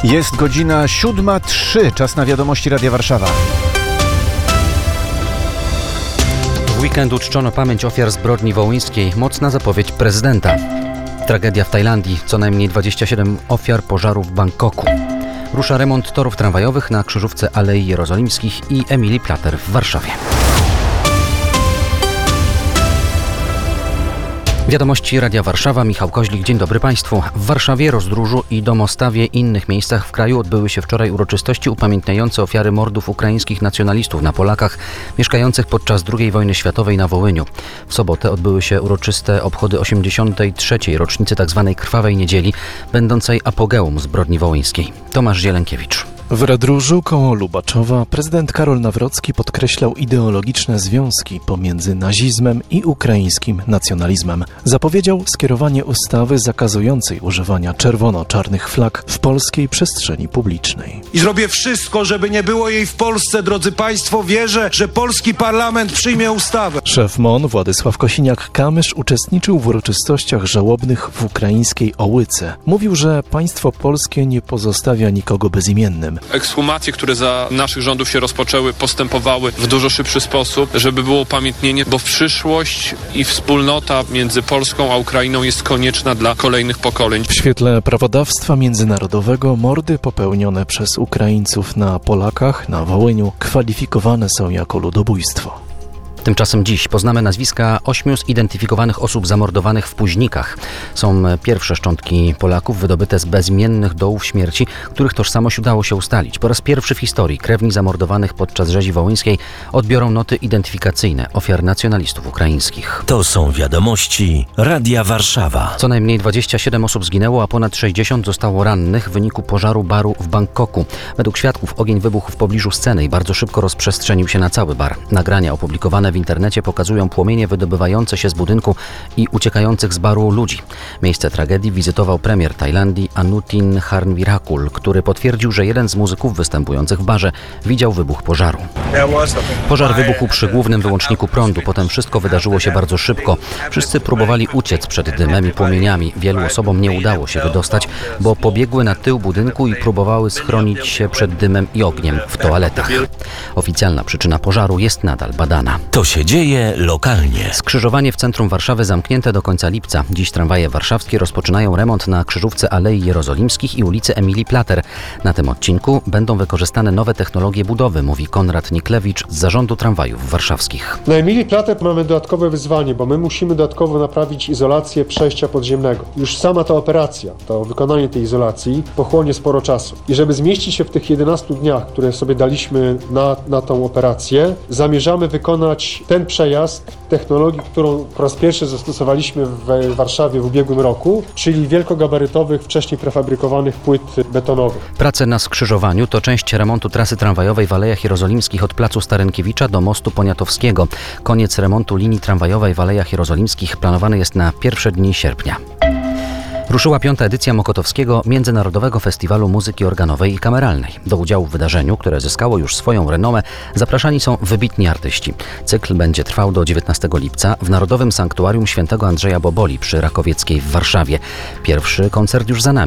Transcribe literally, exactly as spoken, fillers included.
Jest godzina siódma trzy, czas na wiadomości Radia Warszawa. W weekend uczczono pamięć ofiar zbrodni wołyńskiej. Mocna zapowiedź prezydenta. Tragedia w Tajlandii. Co najmniej dwadzieścia siedem ofiar pożaru w Bangkoku. Rusza remont torów tramwajowych na krzyżówce Alei Jerozolimskich i Emilii Plater w Warszawie. Wiadomości Radia Warszawa, Michał Koźlik. Dzień dobry Państwu. W Warszawie, Rozdróżu i Domostawie i innych miejscach w kraju odbyły się wczoraj uroczystości upamiętniające ofiary mordów ukraińskich nacjonalistów na Polakach mieszkających podczas drugiej wojny światowej na Wołyniu. W sobotę odbyły się uroczyste obchody osiemdziesiątej trzeciej rocznicy tzw. Krwawej Niedzieli, będącej apogeum zbrodni wołyńskiej. Tomasz Zielenkiewicz. W Redróżu koło Lubaczowa prezydent Karol Nawrocki podkreślał ideologiczne związki pomiędzy nazizmem i ukraińskim nacjonalizmem. Zapowiedział skierowanie ustawy zakazującej używania czerwono-czarnych flag w polskiej przestrzeni publicznej. I zrobię wszystko, żeby nie było jej w Polsce, drodzy Państwo. Wierzę, że polski parlament przyjmie ustawę. Szef M O N Władysław Kosiniak-Kamysz uczestniczył w uroczystościach żałobnych w ukraińskiej Ołyce. Mówił, że państwo polskie nie pozostawia nikogo bezimiennym. Ekshumacje, które za naszych rządów się rozpoczęły, postępowały w dużo szybszy sposób, żeby było upamiętnienie, bo przyszłość i wspólnota między Polską a Ukrainą jest konieczna dla kolejnych pokoleń. W świetle prawodawstwa międzynarodowego mordy popełnione przez Ukraińców na Polakach na Wołyniu kwalifikowane są jako ludobójstwo. Tymczasem dziś poznamy nazwiska ośmiu zidentyfikowanych osób zamordowanych w Późnikach. Są pierwsze szczątki Polaków wydobyte z bezimiennych dołów śmierci, których tożsamość udało się ustalić. Po raz pierwszy w historii krewni zamordowanych podczas rzezi wołyńskiej odbiorą noty identyfikacyjne ofiar nacjonalistów ukraińskich. To są wiadomości Radia Warszawa. Co najmniej dwadzieścia siedem osób zginęło, a ponad sześćdziesiąt zostało rannych w wyniku pożaru baru w Bangkoku. Według świadków ogień wybuchł w pobliżu sceny i bardzo szybko rozprzestrzenił się na cały bar. Nagrania opublikowane w internecie pokazują płomienie wydobywające się z budynku i uciekających z baru ludzi. Miejsce tragedii wizytował premier Tajlandii Anutin Charnvirakul, który potwierdził, że jeden z muzyków występujących w barze widział wybuch pożaru. Pożar wybuchł przy głównym wyłączniku prądu, potem wszystko wydarzyło się bardzo szybko. Wszyscy próbowali uciec przed dymem i płomieniami. Wielu osobom nie udało się wydostać, bo pobiegły na tył budynku i próbowały schronić się przed dymem i ogniem w toaletach. Oficjalna przyczyna pożaru jest nadal badana. To się dzieje lokalnie. Skrzyżowanie w centrum Warszawy zamknięte do końca lipca. Dziś tramwaje warszawskie rozpoczynają remont na krzyżówce Alei Jerozolimskich i ulicy Emilii Plater. Na tym odcinku będą wykorzystane nowe technologie budowy, mówi Konrad Niklewicz z Zarządu Tramwajów Warszawskich. Na Emilii Plater mamy dodatkowe wyzwanie, bo my musimy dodatkowo naprawić izolację przejścia podziemnego. Już sama ta operacja, to wykonanie tej izolacji pochłonie sporo czasu. I żeby zmieścić się w tych jedenastu dniach, które sobie daliśmy na, na tą operację, zamierzamy wykonać ten przejazd technologii, którą po raz pierwszy zastosowaliśmy w Warszawie w ubiegłym roku, czyli wielkogabarytowych, wcześniej prefabrykowanych płyt betonowych. Prace na skrzyżowaniu to część remontu trasy tramwajowej w Alejach Jerozolimskich od placu Starynkiewicza do mostu Poniatowskiego. Koniec remontu linii tramwajowej w Alejach Jerozolimskich planowany jest na pierwsze dni sierpnia. Ruszyła piąta edycja Mokotowskiego Międzynarodowego Festiwalu Muzyki Organowej i Kameralnej. Do udziału w wydarzeniu, które zyskało już swoją renomę, zapraszani są wybitni artyści. Cykl będzie trwał do dziewiętnastego lipca w Narodowym Sanktuarium Świętego Andrzeja Boboli przy Rakowieckiej w Warszawie. Pierwszy koncert już za nami.